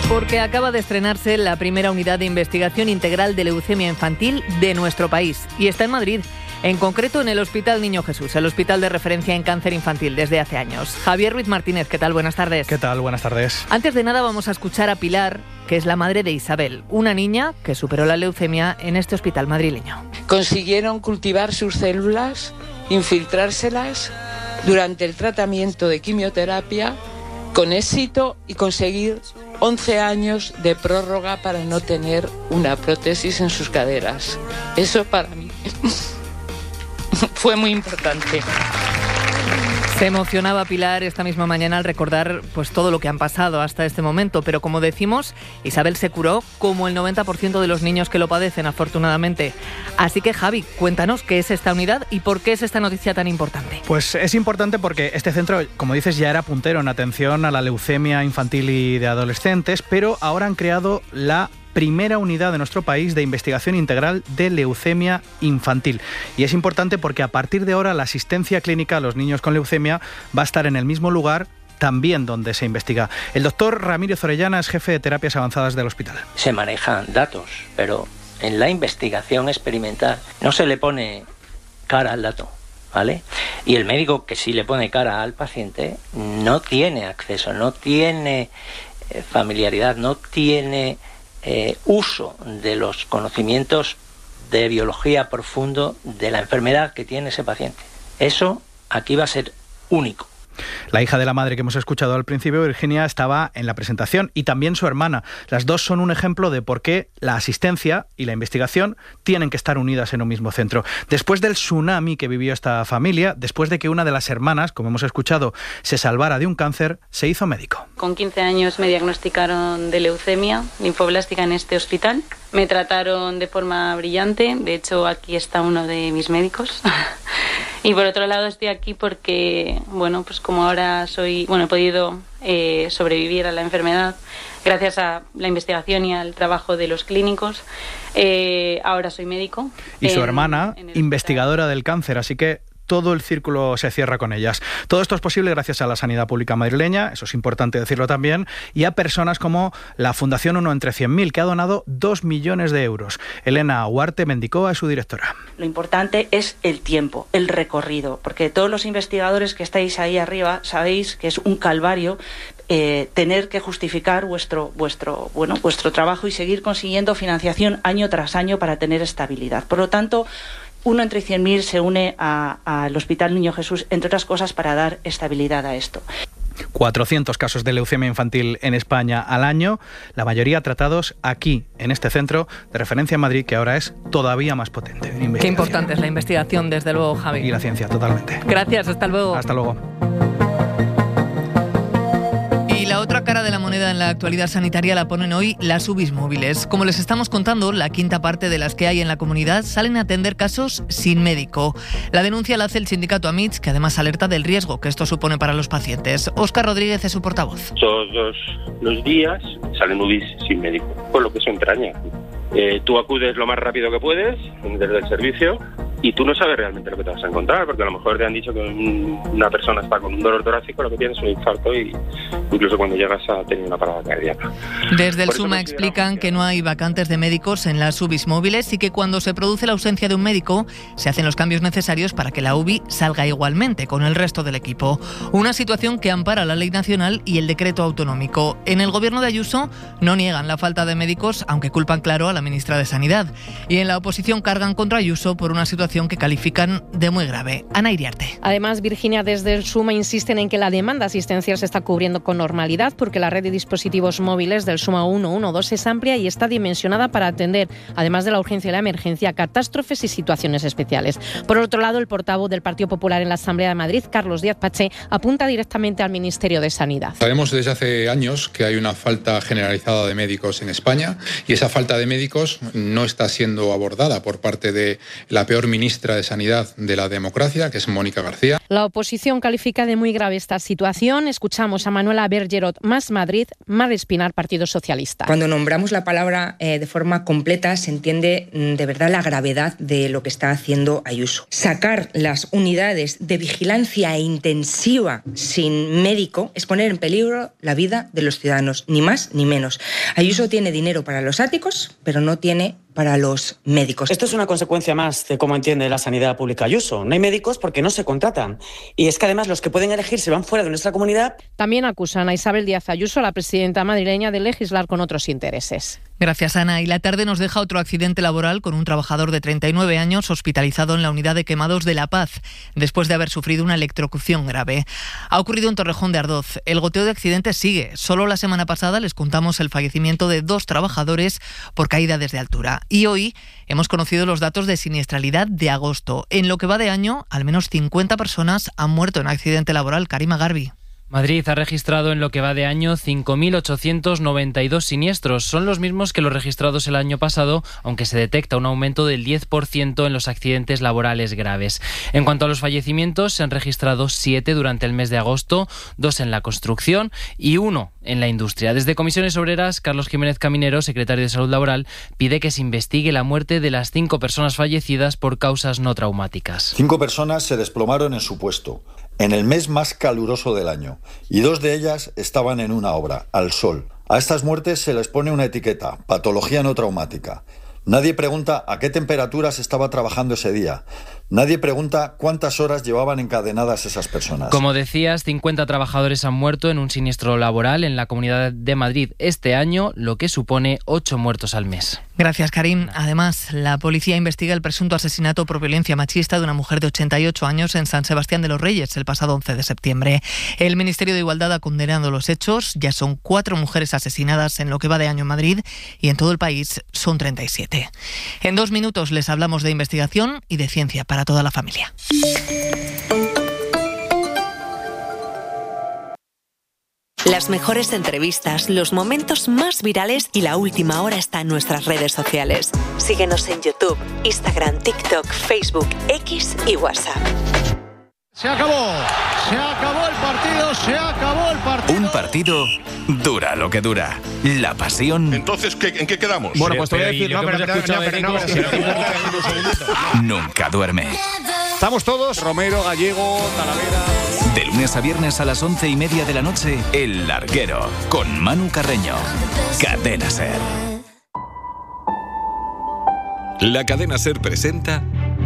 Porque acaba de estrenarse la primera unidad de investigación integral de leucemia infantil de nuestro país. Y está en Madrid, en concreto en el Hospital Niño Jesús, el hospital de referencia en cáncer infantil desde hace años. Javier Ruiz Martínez, ¿qué tal? Buenas tardes. ¿Qué tal? Buenas tardes. Antes de nada vamos a escuchar a Pilar, que es la madre de Isabel, una niña que superó la leucemia en este hospital madrileño. Consiguieron cultivar sus células, infiltrárselas durante el tratamiento de quimioterapia con éxito y conseguir 11 años de prórroga para no tener una prótesis en sus caderas. Eso para mí fue muy importante. Se emocionaba Pilar esta misma mañana al recordar pues todo lo que han pasado hasta este momento, pero como decimos, Isabel se curó como el 90% de los niños que lo padecen, afortunadamente. Así que Javi, cuéntanos qué es esta unidad y por qué es esta noticia tan importante. Pues es importante porque este centro, como dices, ya era puntero en atención a la leucemia infantil y de adolescentes, pero ahora han creado la primera unidad de nuestro país de investigación integral de leucemia infantil. Y es importante porque a partir de ahora la asistencia clínica a los niños con leucemia va a estar en el mismo lugar también donde se investiga. El doctor Ramírez Orellana es jefe de terapias avanzadas del hospital. Se manejan datos, pero en la investigación experimental no se le pone cara al dato, ¿vale? Y el médico que sí le pone cara al paciente no tiene acceso, no tiene familiaridad, no tiene uso de los conocimientos de biología profundo de la enfermedad que tiene ese paciente. Eso aquí va a ser único. La hija de la madre que hemos escuchado al principio, Virginia, estaba en la presentación y también su hermana. Las dos son un ejemplo de por qué la asistencia y la investigación tienen que estar unidas en un mismo centro. Después del tsunami que vivió esta familia, después de que una de las hermanas, como hemos escuchado, se salvara de un cáncer, se hizo médico. Con 15 años me diagnosticaron de leucemia linfoblástica en este hospital. Me trataron de forma brillante, de hecho aquí está uno de mis médicos. Y por otro lado estoy aquí porque, pues como ahora he podido sobrevivir a la enfermedad gracias a la investigación y al trabajo de los clínicos. Ahora soy médico. Y su hermana, investigadora del cáncer, así que todo el círculo se cierra con ellas. Todo esto es posible gracias a la sanidad pública madrileña, eso es importante decirlo también, y a personas como la Fundación 1 entre 100.000, que ha donado 2 millones de euros. Elena Huarte Mendicó es su directora. Lo importante es el tiempo, el recorrido, porque todos los investigadores que estáis ahí arriba sabéis que es un calvario tener que justificar vuestro trabajo y seguir consiguiendo financiación año tras año para tener estabilidad. Por lo tanto, 1 entre 100.000 se une al Hospital Niño Jesús, entre otras cosas, para dar estabilidad a esto. 400 casos de leucemia infantil en España al año, la mayoría tratados aquí, en este centro de referencia en Madrid, que ahora es todavía más potente. Qué importante es la investigación, desde luego, Javi. Y la ciencia, totalmente. Gracias, hasta luego. Hasta luego. Y la otra cara de la moneda en la actualidad sanitaria la ponen hoy las UBIs móviles. Como les estamos contando, la quinta parte de las que hay en la comunidad salen a atender casos sin médico. La denuncia la hace el sindicato AMITS, que además alerta del riesgo que esto supone para los pacientes. Óscar Rodríguez es su portavoz. Todos los días salen UBIs sin médico, por lo que eso entraña. Tú acudes lo más rápido que puedes desde el servicio y tú no sabes realmente lo que te vas a encontrar, porque a lo mejor te han dicho que una persona está con un dolor torácico, lo que tiene es un infarto y incluso cuando llegas a tener una parada cardíaca. Desde el SUMA explican que no hay vacantes de médicos en las UBIs móviles y que cuando se produce la ausencia de un médico se hacen los cambios necesarios para que la UBI salga igualmente con el resto del equipo. Una situación que ampara la ley nacional y el decreto autonómico. En el gobierno de Ayuso no niegan la falta de médicos, aunque culpan claro a la ministra de Sanidad. Y en la oposición cargan contra Ayuso por una situación que califican de muy grave. Ana Iriarte. Además, Virginia, desde el SUMA insisten en que la demanda asistencial se está cubriendo con normalidad porque la red de dispositivos móviles del SUMA 112 es amplia y está dimensionada para atender, además de la urgencia y la emergencia, catástrofes y situaciones especiales. Por otro lado, el portavoz del Partido Popular en la Asamblea de Madrid, Carlos Díaz Pache, apunta directamente al Ministerio de Sanidad. Sabemos desde hace años que hay una falta generalizada de médicos en España y esa falta de médicos no está siendo abordada por parte de la peor ministra ministra de Sanidad de la democracia, que es Mónica García. La oposición califica de muy grave esta situación. Escuchamos a Manuela Bergerot, Más Madrid, Mar Espinar, Partido Socialista. Cuando nombramos la palabra de forma completa se entiende de verdad la gravedad de lo que está haciendo Ayuso. Sacar las unidades de vigilancia intensiva sin médico es poner en peligro la vida de los ciudadanos, ni más ni menos. Ayuso tiene dinero para los áticos, pero no tiene para los médicos. Esto es una consecuencia más de cómo entiende la sanidad pública Ayuso. No hay médicos porque no se contratan. Y es que además los que pueden elegir se van fuera de nuestra comunidad. También acusan a Isabel Díaz Ayuso, la presidenta madrileña, de legislar con otros intereses. Gracias, Ana. Y la tarde nos deja otro accidente laboral con un trabajador de 39 años hospitalizado en la unidad de quemados de La Paz, después de haber sufrido una electrocución grave. Ha ocurrido en Torrejón de Ardoz. El goteo de accidentes sigue. Solo la semana pasada les contamos el fallecimiento de 2 trabajadores por caída desde altura. Y hoy hemos conocido los datos de siniestralidad de agosto. En lo que va de año, al menos 50 personas han muerto en accidente laboral. Karima Garbi. Madrid ha registrado en lo que va de año 5.892 siniestros. Son los mismos que los registrados el año pasado, aunque se detecta un aumento del 10% en los accidentes laborales graves. En cuanto a los fallecimientos, se han registrado 7 durante el mes de agosto, 2 en la construcción y 1 en la industria. Desde Comisiones Obreras, Carlos Jiménez Caminero, secretario de Salud Laboral, pide que se investigue la muerte de las 5 personas fallecidas por causas no traumáticas. 5 personas se desplomaron en su puesto en el mes más caluroso del año, y 2 de ellas estaban en una obra, al sol. A estas muertes se les pone una etiqueta, patología no traumática. Nadie pregunta a qué temperaturas estaba trabajando ese día. Nadie pregunta cuántas horas llevaban encadenadas esas personas. Como decías, 50 trabajadores han muerto en un siniestro laboral en la Comunidad de Madrid este año, lo que supone 8 muertos al mes. Gracias, Karim. Además, la policía investiga el presunto asesinato por violencia machista de una mujer de 88 años en San Sebastián de los Reyes el pasado 11 de septiembre. El Ministerio de Igualdad ha condenado los hechos. Ya son 4 mujeres asesinadas en lo que va de año en Madrid y en todo el país son 37. En 2 minutos les hablamos de investigación y de ciencia para toda la familia. Las mejores entrevistas, los momentos más virales y la última hora está en nuestras redes sociales. Síguenos en YouTube, Instagram, TikTok, Facebook, X y WhatsApp. Se acabó el partido, se acabó el partido. Un partido dura lo que dura. La pasión. Entonces, ¿en qué quedamos? Bueno, pues te voy a decir, nunca duerme. Estamos todos, Romero, Gallego, Talavera. De lunes a viernes a las 11:30 de la noche, El Larguero, con Manu Carreño. Cadena SER. La Cadena SER presenta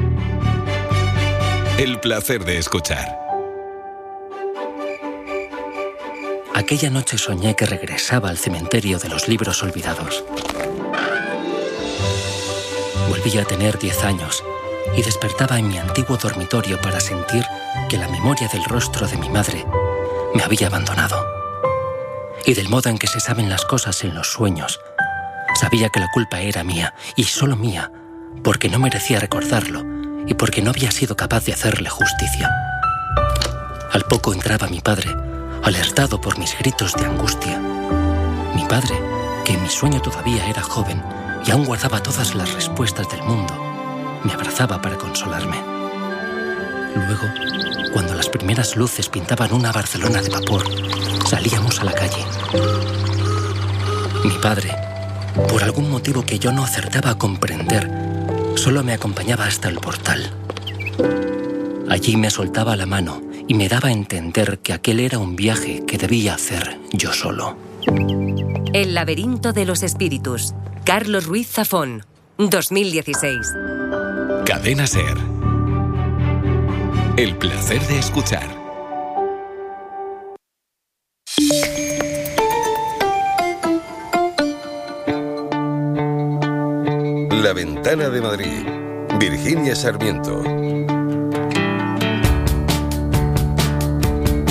El placer de escuchar. Aquella noche soñé que regresaba al cementerio de los libros olvidados. Volví a tener 10 años y despertaba en mi antiguo dormitorio para sentir que la memoria del rostro de mi madre me había abandonado. Y del modo en que se saben las cosas en los sueños, sabía que la culpa era mía y solo mía, porque no merecía recordarlo y porque no había sido capaz de hacerle justicia. Al poco entraba mi padre, alertado por mis gritos de angustia. Mi padre, que en mi sueño todavía era joven y aún guardaba todas las respuestas del mundo, me abrazaba para consolarme. Luego, cuando las primeras luces pintaban una Barcelona de vapor, salíamos a la calle. Mi padre, por algún motivo que yo no acertaba a comprender, solo me acompañaba hasta el portal. Allí me soltaba la mano y me daba a entender que aquel era un viaje que debía hacer yo solo. El laberinto de los espíritus. Carlos Ruiz Zafón, 2016. Cadena SER. El placer de escuchar. La Ventana de Madrid. Virginia Sarmiento.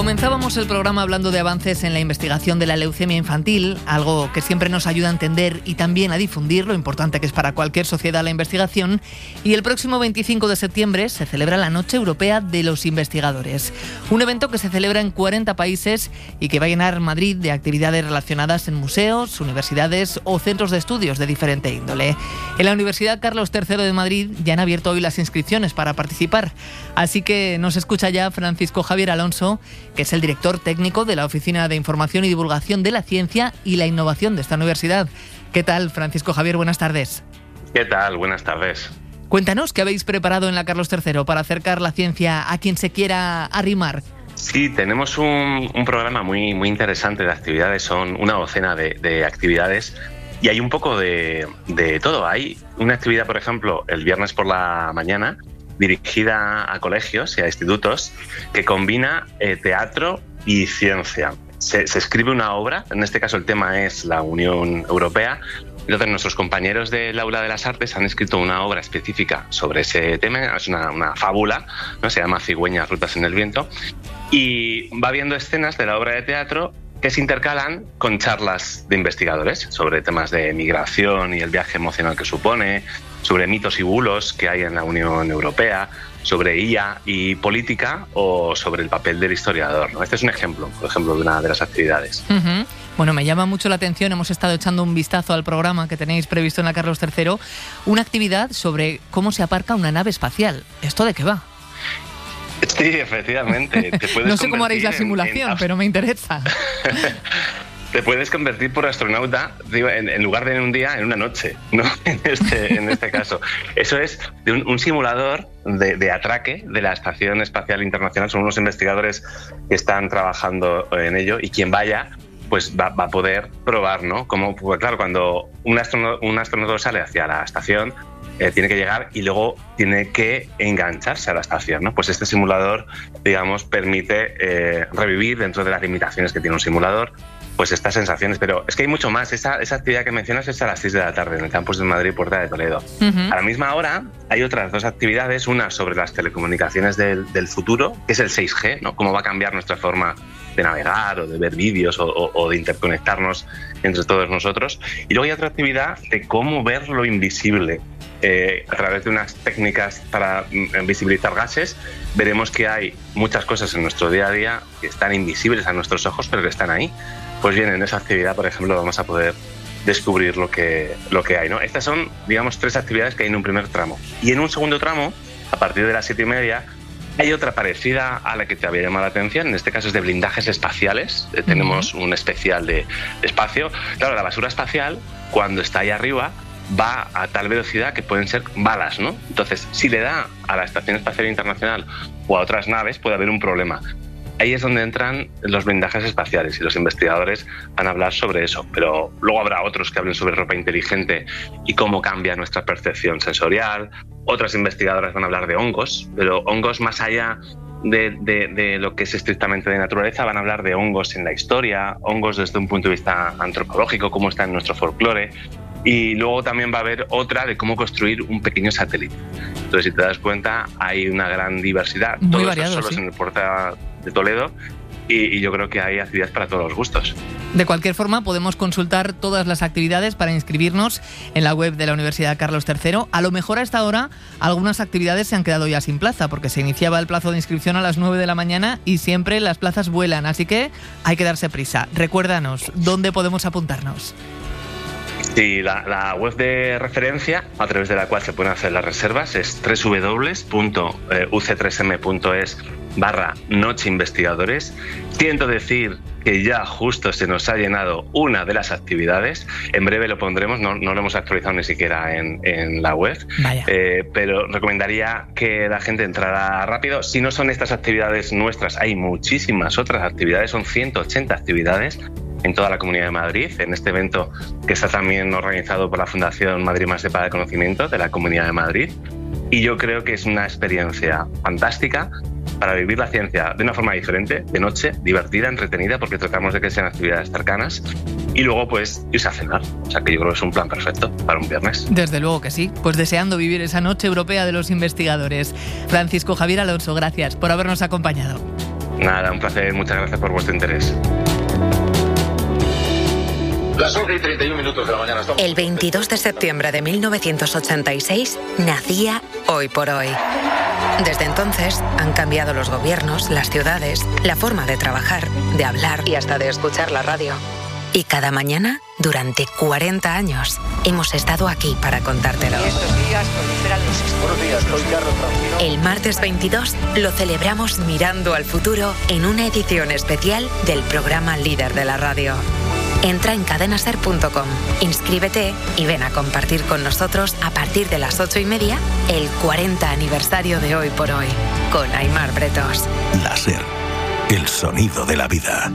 Comenzábamos el programa hablando de avances en la investigación de la leucemia infantil, algo que siempre nos ayuda a entender y también a difundir lo importante que es para cualquier sociedad la investigación. Y el próximo 25 de septiembre se celebra la Noche Europea de los Investigadores, un evento que se celebra en 40 países y que va a llenar Madrid de actividades relacionadas en museos, universidades o centros de estudios de diferente índole. En la Universidad Carlos III de Madrid ya han abierto hoy las inscripciones para participar, así que nos escucha ya Francisco Javier Alonso, que es el director técnico de la Oficina de Información y Divulgación de la Ciencia y la Innovación de esta universidad. ¿Qué tal, Francisco Javier? Buenas tardes. ¿Qué tal? Buenas tardes. Cuéntanos qué habéis preparado en la Carlos III para acercar la ciencia a quien se quiera arrimar. Sí, tenemos un programa muy interesante de actividades, son una docena de actividades y hay un poco de todo. Hay una actividad, por ejemplo, el viernes por la mañana, dirigida a colegios y a institutos, que combina teatro y ciencia. Se escribe una obra, en este caso el tema es la Unión Europea. Entonces nuestros compañeros del Aula de las Artes han escrito una obra específica sobre ese tema, es una fábula, ¿no? Se llama Cigüeñas, rutas en el viento, y va viendo escenas de la obra de teatro que se intercalan con charlas de investigadores sobre temas de migración y el viaje emocional que supone, sobre mitos y bulos que hay en la Unión Europea, sobre IA y política o sobre el papel del historiador, ¿no? Este es un ejemplo, por ejemplo, de una de las actividades. Uh-huh. Bueno, me llama mucho la atención, hemos estado echando un vistazo al programa que tenéis previsto en la Carlos III, una actividad sobre cómo se aparca una nave espacial. ¿Esto de qué va? Sí, efectivamente. No sé cómo haréis la simulación, pero me interesa. Te puedes convertir por astronauta, digo, en lugar de en un día, en una noche, ¿no? En este caso. Eso es de un simulador de atraque de la Estación Espacial Internacional. Son unos investigadores que están trabajando en ello y quien vaya pues va a poder probar, ¿no? Como, pues, claro, cuando un astronauta sale hacia la estación, tiene que llegar y luego tiene que engancharse a la estación, ¿no? Pues este simulador, digamos, permite revivir dentro de las limitaciones que tiene un simulador, pues estas sensaciones. Pero es que hay mucho más. Esa actividad que mencionas es a las 6 de la tarde en el campus de Madrid, Puerta de Toledo. Uh-huh. A la misma hora hay otras dos actividades, una sobre las telecomunicaciones del futuro, que es el 6G, ¿no? Cómo va a cambiar nuestra forma de navegar o de ver vídeos o de interconectarnos entre todos nosotros. Y luego hay otra actividad de cómo ver lo invisible. A través de unas técnicas para visibilizar gases, veremos que hay muchas cosas en nuestro día a día que están invisibles a nuestros ojos, pero que están ahí. Pues bien, en esa actividad, por ejemplo, vamos a poder descubrir lo que hay, ¿no? Estas son, digamos, 3 actividades que hay en un primer tramo. Y en un segundo tramo, a partir de las 7:30, hay otra parecida a la que te había llamado la atención. En este caso es de blindajes espaciales. Tenemos un especial de espacio. Claro, la basura espacial, cuando está ahí arriba, va a tal velocidad que pueden ser balas, ¿no? Entonces, si le da a la Estación Espacial Internacional o a otras naves, puede haber un problema. Ahí es donde entran los blindajes espaciales y los investigadores van a hablar sobre eso. Pero luego habrá otros que hablen sobre ropa inteligente y cómo cambia nuestra percepción sensorial. Otras investigadoras van a hablar de hongos, pero hongos más allá de lo que es estrictamente de naturaleza. Van a hablar de hongos en la historia, hongos desde un punto de vista antropológico, cómo está en nuestro folclore. Y luego también va a haber otra de cómo construir un pequeño satélite. Entonces, si te das cuenta, hay una gran diversidad. Muy todos variado, solos sí. En el Puerta de Toledo. Y yo creo que hay actividades para todos los gustos. De cualquier forma, podemos consultar todas las actividades para inscribirnos en la web de la Universidad Carlos III. A lo mejor a esta hora algunas actividades se han quedado ya sin plaza, porque se iniciaba el plazo de inscripción a las 9 de la mañana y siempre las plazas vuelan, así que hay que darse prisa. Recuérdanos, ¿dónde podemos apuntarnos? Sí, la web de referencia a través de la cual se pueden hacer las reservas es www.uc3m.es/nocheinvestigadores. Siento decir que ya justo se nos ha llenado una de las actividades. En breve lo pondremos, no lo hemos actualizado ni siquiera en la web. Pero recomendaría que la gente entrara rápido. Si no son estas actividades nuestras, hay muchísimas otras actividades, son 180 actividades en toda la Comunidad de Madrid, en este evento que está también organizado por la Fundación Madrid Más Cepa de Conocimiento de la Comunidad de Madrid. Y yo creo que es una experiencia fantástica para vivir la ciencia de una forma diferente, de noche, divertida, entretenida, porque tratamos de que sean actividades cercanas, y luego pues irse a cenar. O sea que yo creo que es un plan perfecto para un viernes. Desde luego que sí, pues deseando vivir esa Noche Europea de los Investigadores. Francisco Javier Alonso, gracias por habernos acompañado. Nada, un placer, muchas gracias por vuestro interés. Las 11:31 de la mañana. El 22 de septiembre de 1986 nacía Hoy por Hoy. Desde entonces han cambiado los gobiernos, las ciudades, la forma de trabajar, de hablar y hasta de escuchar la radio. Y cada mañana, durante 40 años, hemos estado aquí para contártelo. Buenos días, soy Carlos Francino. El martes 22 lo celebramos mirando al futuro en una edición especial del programa líder de la radio. Entra en cadenaser.com, inscríbete y ven a compartir con nosotros a partir de las 8:30 el 40 aniversario de Hoy por Hoy, con Aimar Bretos. La SER, el sonido de la vida.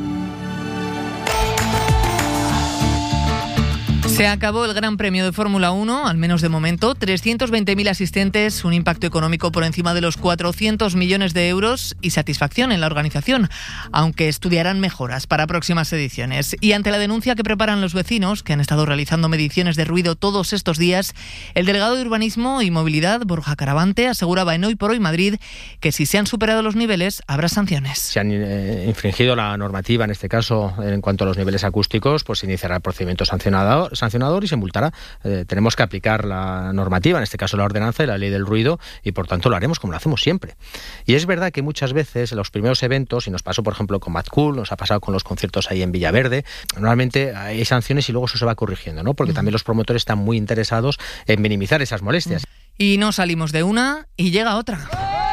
Se acabó el Gran Premio de Fórmula 1, al menos de momento. 320.000 asistentes, un impacto económico por encima de los 400 millones de euros y satisfacción en la organización, aunque estudiarán mejoras para próximas ediciones. Y ante la denuncia que preparan los vecinos, que han estado realizando mediciones de ruido todos estos días, el delegado de Urbanismo y Movilidad, Borja Caravante, aseguraba en Hoy por Hoy Madrid que si se han superado los niveles, habrá sanciones. Se han infringido la normativa, en este caso, en cuanto a los niveles acústicos, pues se iniciará el procedimiento sancionador y se multará. Tenemos que aplicar la normativa, en este caso la ordenanza y la ley del ruido, y por tanto lo haremos como lo hacemos siempre. Y es verdad que muchas veces en los primeros eventos, y nos pasó por ejemplo con Mad Cool, nos ha pasado con los conciertos ahí en Villaverde, normalmente hay sanciones y luego eso se va corrigiendo, ¿no? Porque también los promotores están muy interesados en minimizar esas molestias. Y no salimos de una y llega otra.